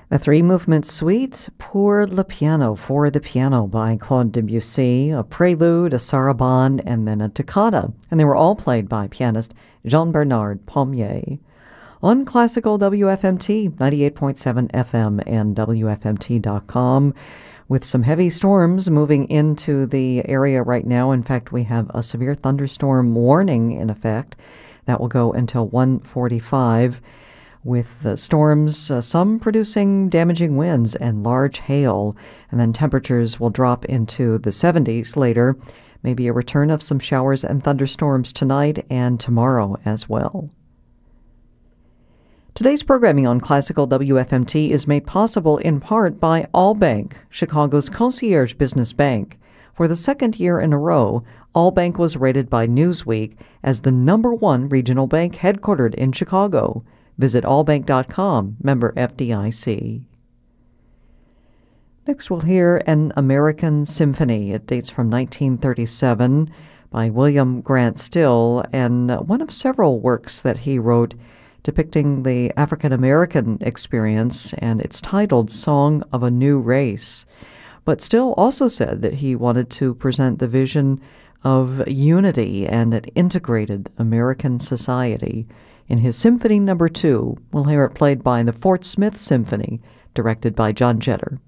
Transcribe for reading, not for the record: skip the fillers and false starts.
A three-movement suite, Pour le Piano, for the piano by Claude Debussy, a prelude, a sarabande, and then a toccata. And they were all played by pianist Jean-Bernard Pommier. On Classical WFMT, 98.7 FM and WFMT.com, with some heavy storms moving into the area right now. In fact, we have a severe thunderstorm warning in effect. That will go until 1:45, with the storms, some producing damaging winds and large hail. And then temperatures will drop into the 70s later. Maybe a return of some showers and thunderstorms tonight and tomorrow as well. Today's programming on Classical WFMT is made possible in part by Allbank, Chicago's concierge business bank. For the second year in a row, Allbank was rated by Newsweek as the #1 regional bank headquartered in Chicago. Visit allbank.com, member FDIC. Next we'll hear An American Symphony. It dates from 1937 by William Grant Still, and one of several works that he wrote depicting the African-American experience, and it's titled Song of a New Race. But Still also said that he wanted to present the vision of unity and an integrated American society. In his Symphony No. 2, we'll hear it played by the Fort Smith Symphony, directed by John Jetter.